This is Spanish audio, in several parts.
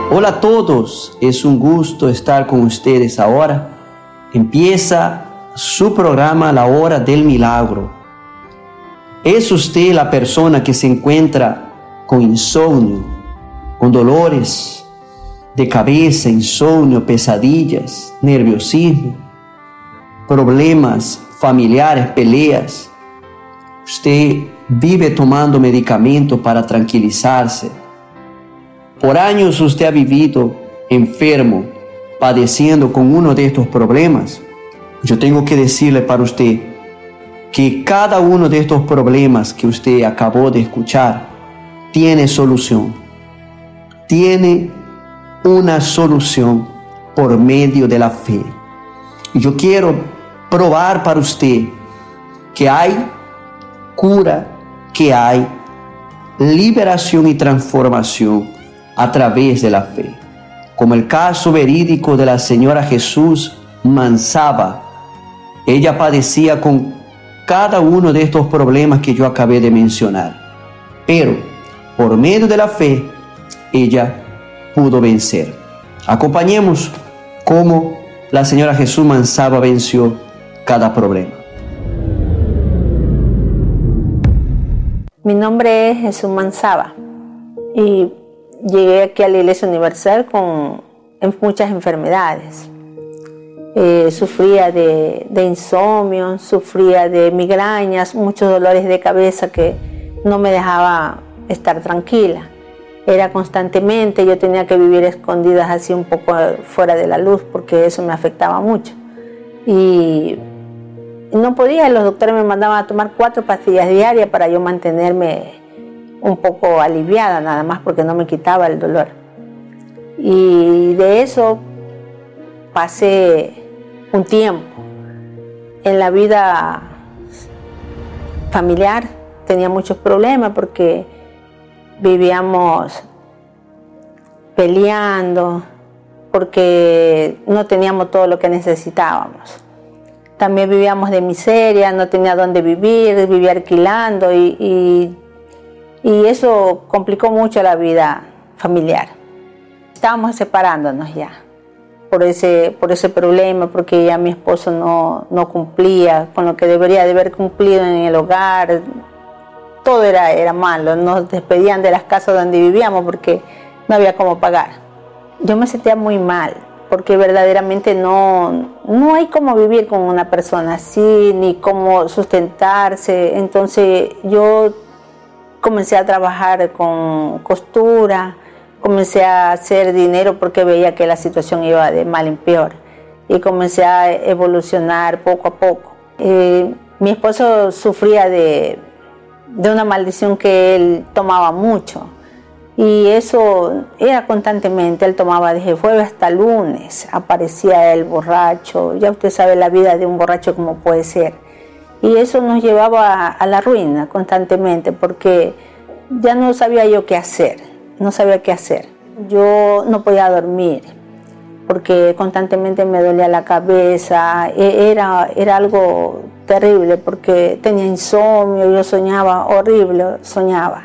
Hola a todos, es un gusto estar con ustedes ahora. Empieza su programa La Hora del Milagro. ¿Es usted la persona que se encuentra con insomnio, con dolores de cabeza, insomnio, pesadillas, nerviosismo, problemas familiares, peleas? Usted vive tomando medicamento para tranquilizarse. Por años usted ha vivido enfermo, padeciendo con uno de estos problemas. Yo tengo que decirle para usted que cada uno de estos problemas que usted acabó de escuchar tiene solución. Tiene una solución por medio de la fe. Y yo quiero probar para usted que hay cura, que hay liberación y transformación a través de la fe, como el caso verídico de la señora Jesús Mansaba. Ella padecía con cada uno de estos problemas que yo acabé de mencionar, pero por medio de la fe ella pudo vencer. Acompañemos cómo la señora Jesús Mansaba venció cada problema. Mi nombre es Jesús Mansaba y llegué aquí a la Iglesia Universal con muchas enfermedades. Sufría de insomnio, sufría de migrañas, muchos dolores de cabeza que no me dejaba estar tranquila. Era constantemente, yo tenía que vivir escondidas así un poco fuera de la luz porque eso me afectaba mucho. Y no podía, los doctores me mandaban a tomar 4 pastillas diarias para yo mantenerme un poco aliviada nada más porque no me quitaba el dolor. Y de eso pasé un tiempo. En la vida familiar tenía muchos problemas porque vivíamos peleando, porque no teníamos todo lo que necesitábamos. También vivíamos de miseria, no tenía dónde vivir, vivía alquilando y eso complicó mucho la vida familiar. Estábamos separándonos ya por ese problema, porque ya mi esposo no cumplía con lo que debería de haber cumplido en el hogar. Todo era malo, nos despedían de las casas donde vivíamos porque no había cómo pagar. Yo me sentía muy mal, porque verdaderamente no hay cómo vivir con una persona así, ni cómo sustentarse. Entonces yo comencé a trabajar con costura, comencé a hacer dinero porque veía que la situación iba de mal en peor y comencé a evolucionar poco a poco. Mi esposo sufría de una maldición que él tomaba mucho y eso era constantemente. Él tomaba desde jueves hasta lunes, aparecía el borracho. Ya usted sabe la vida de un borracho cómo puede ser. Y eso nos llevaba a la ruina constantemente porque ya no sabía yo qué hacer, no sabía qué hacer. Yo no podía dormir porque constantemente me dolía la cabeza, era algo terrible porque tenía insomnio, yo soñaba horrible, soñaba.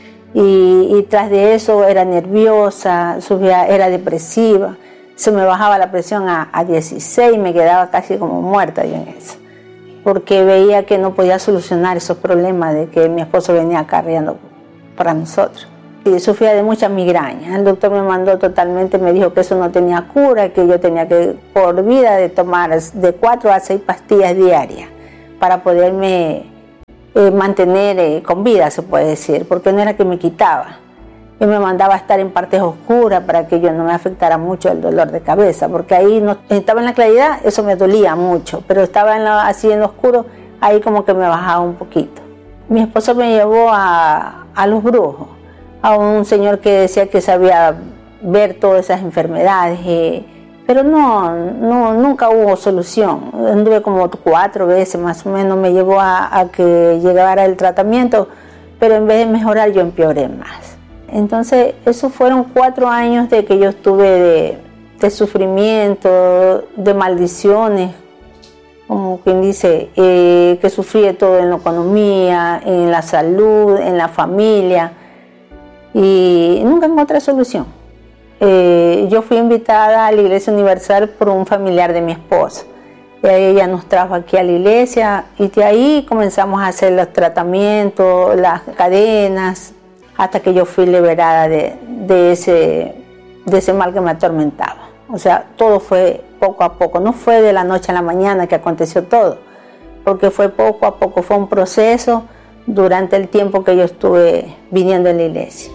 Y tras de eso era nerviosa, era depresiva, se me bajaba la presión a 16, me quedaba casi como muerta yo en eso, porque veía que no podía solucionar esos problemas de que mi esposo venía acarreando para nosotros. Y sufría de muchas migrañas. El doctor me mandó totalmente, me dijo que eso no tenía cura, que yo tenía que por vida de tomar de 4 a 6 pastillas diarias para poderme mantener con vida, se puede decir, porque no era que me quitaba. Y me mandaba a estar en partes oscuras para que yo no me afectara mucho el dolor de cabeza, porque ahí no estaba en la claridad, eso me dolía mucho, pero estaba así en lo oscuro, ahí como que me bajaba un poquito. Mi esposo me llevó a los brujos, a un señor que decía que sabía ver todas esas enfermedades, pero nunca hubo solución. Anduve como 4 veces más o menos, me llevó a que llegara el tratamiento, pero en vez de mejorar yo empeoré más. Entonces esos fueron 4 años de que yo estuve de sufrimiento, de maldiciones, como quien dice, que sufrí de todo en la economía, en la salud, en la familia, y nunca encontré solución. yo fui invitada a la Iglesia Universal por un familiar de mi esposo. Y ella nos trajo aquí a la iglesia y de ahí comenzamos a hacer los tratamientos, las cadenas, hasta que yo fui liberada de ese mal que me atormentaba. O sea, todo fue poco a poco, no fue de la noche a la mañana que aconteció todo, porque fue poco a poco, fue un proceso durante el tiempo que yo estuve viniendo a la iglesia.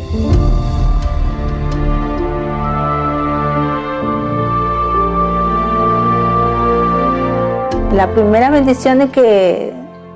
La primera bendición que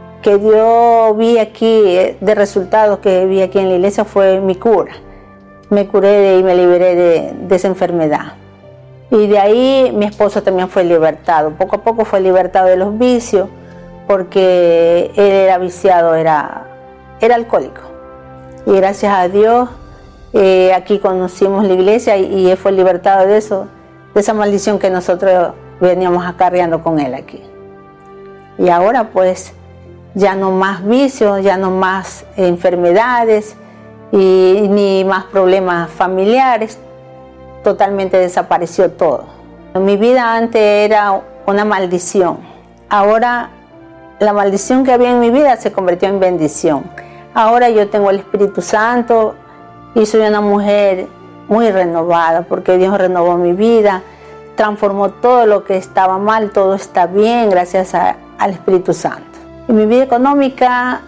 yo vi aquí, de resultados que vi aquí en la iglesia, fue mi cura. Me curé y me liberé de esa enfermedad. Y de ahí mi esposo también fue libertado. Poco a poco fue libertado de los vicios, porque él era viciado, era alcohólico. Y gracias a Dios, aquí conocimos la iglesia y él fue libertado de eso, de esa maldición que nosotros veníamos acarreando con él aquí. Y ahora pues ya no más vicios, ya no más enfermedades y ni más problemas familiares, totalmente desapareció todo. Mi vida antes era una maldición, ahora la maldición que había en mi vida se convirtió en bendición. Ahora yo tengo el Espíritu Santo y soy una mujer muy renovada porque Dios renovó mi vida, transformó todo lo que estaba mal, todo está bien gracias al Espíritu Santo. En mi vida económica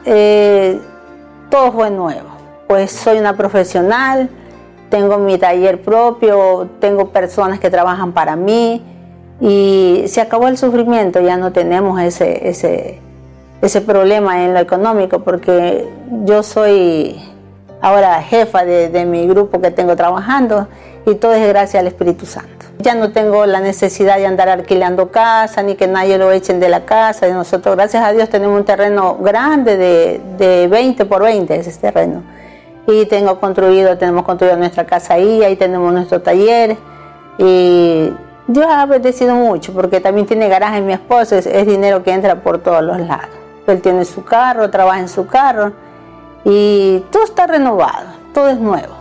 todo fue nuevo, pues soy una profesional, tengo mi taller propio, tengo personas que trabajan para mí y se acabó el sufrimiento, ya no tenemos ese problema en lo económico porque yo soy ahora jefa de mi grupo que tengo trabajando y todo es gracias al Espíritu Santo. Ya no tengo la necesidad de andar alquilando casa, ni que nadie lo echen de la casa. Y nosotros, gracias a Dios, tenemos un terreno grande de 20 por 20, ese terreno. Y tenemos construido nuestra casa ahí tenemos nuestro taller. Y Dios ha bendecido mucho, porque también tiene garaje mi esposo, es dinero que entra por todos los lados. Él tiene su carro, trabaja en su carro, y todo está renovado, todo es nuevo.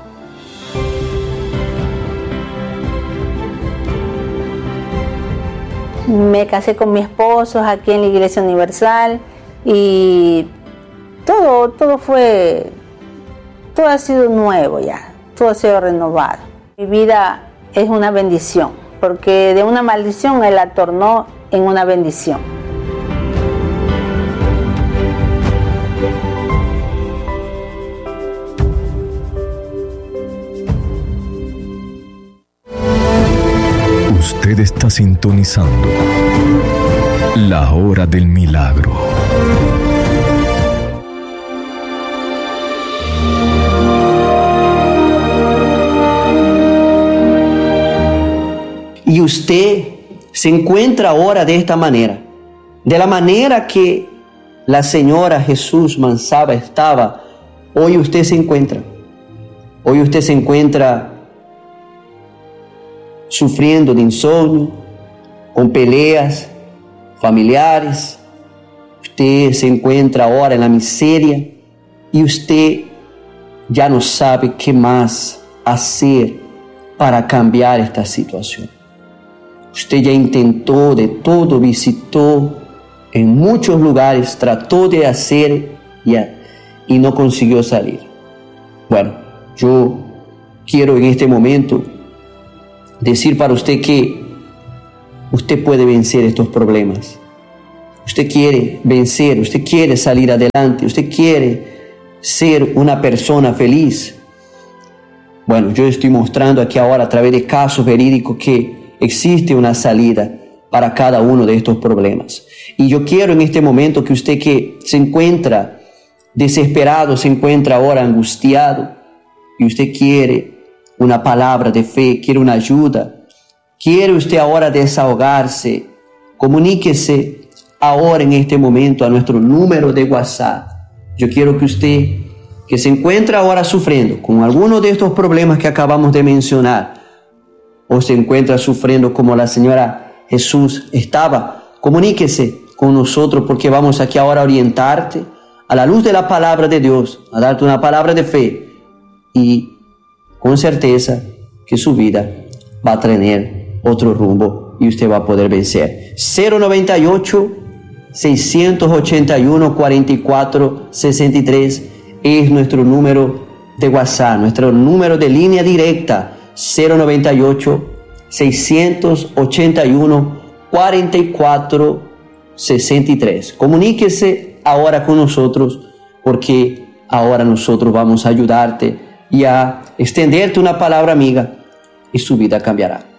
Me casé con mi esposo aquí en la Iglesia Universal y todo ha sido nuevo ya, todo ha sido renovado. Mi vida es una bendición, porque de una maldición Él la tornó en una bendición. Usted está sintonizando La Hora del Milagro. Y usted se encuentra ahora de esta manera, de la manera que la señora Jesús Mansaba estaba. Hoy usted se encuentra. Hoy usted se encuentra sufriendo de insomnio, con peleas familiares. Usted se encuentra ahora en la miseria y usted ya no sabe qué más hacer para cambiar esta situación. Usted ya intentó de todo, visitó en muchos lugares, trató de hacer y no consiguió salir. Bueno, yo quiero en este momento decir para usted que usted puede vencer estos problemas. Usted quiere vencer, usted quiere salir adelante, usted quiere ser una persona feliz. Bueno, yo estoy mostrando aquí ahora a través de casos verídicos que existe una salida para cada uno de estos problemas. Y yo quiero en este momento que usted que se encuentra desesperado, se encuentra ahora angustiado, y usted quiere una palabra de fe, quiere una ayuda, quiere usted ahora desahogarse, comuníquese ahora en este momento a nuestro número de WhatsApp. Yo quiero que usted, que se encuentra ahora sufriendo con alguno de estos problemas que acabamos de mencionar, o se encuentra sufriendo como la señora Jesús estaba, comuníquese con nosotros, porque vamos aquí ahora a orientarte a la luz de la palabra de Dios, a darte una palabra de fe y con certeza que su vida va a tener otro rumbo y usted va a poder vencer. 098-681-4463 es nuestro número de WhatsApp, nuestro número de línea directa. 098-681-4463. Comuníquese ahora con nosotros, porque ahora nosotros vamos a ayudarte y a extenderte una palabra amiga y su vida cambiará.